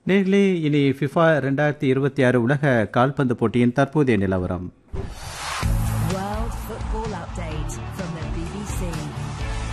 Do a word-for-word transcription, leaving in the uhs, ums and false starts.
நேர்களே இனி ஃபிஃபா ரெண்டாயிரத்தி இருபத்தி ஆறு உலக கால்பந்து போட்டியின் தற்போதைய நிலவரம். World Football Update from the B B C.